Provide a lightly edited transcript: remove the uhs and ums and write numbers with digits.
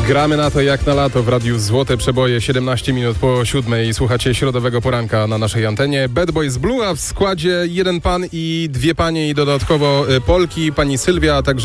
Gramy na to jak na lato w Radiu Złote Przeboje, 17 minut po 7. Słuchacie środowego poranka na naszej antenie. Bad Boys Blue, a w składzie jeden pan i dwie panie i dodatkowo Polki, pani Sylwia, a także